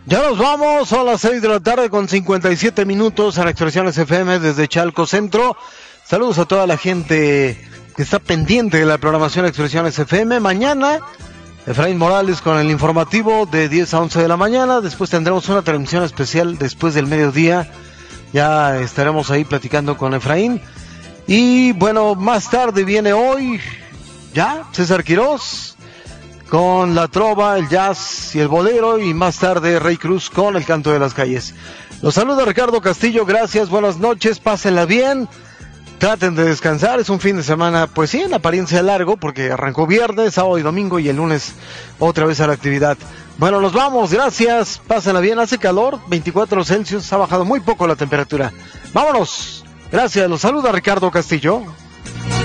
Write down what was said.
Ya nos vamos, son las 6 de la tarde con 57 minutos en Expresiones FM desde Chalco Centro. Saludos a toda la gente que está pendiente de la programación Expresiones FM. Mañana, Efraín Morales con el informativo de 10 a 11 de la mañana. Después tendremos una transmisión especial después del mediodía. Ya estaremos ahí platicando con Efraín. Y bueno, más tarde viene hoy, ya, César Quirós, con la trova, el jazz y el bolero, y más tarde Rey Cruz con el canto de las calles. Los saluda Ricardo Castillo, gracias, buenas noches, pásenla bien, traten de descansar, es un fin de semana, pues sí, en apariencia largo, porque arrancó viernes, sábado y domingo, y el lunes otra vez a la actividad. Bueno, nos vamos, gracias, pásenla bien, hace calor, 24 Celsius, ha bajado muy poco la temperatura. Vámonos, gracias, los saluda Ricardo Castillo.